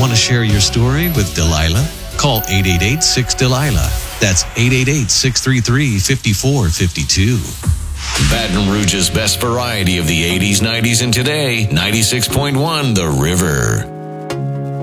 Want to share your story with Delilah? Call 888-6-DELILAH. That's 888-633-5452. Baton Rouge's best variety of the 80s, 90s, and today, 96.1 The River.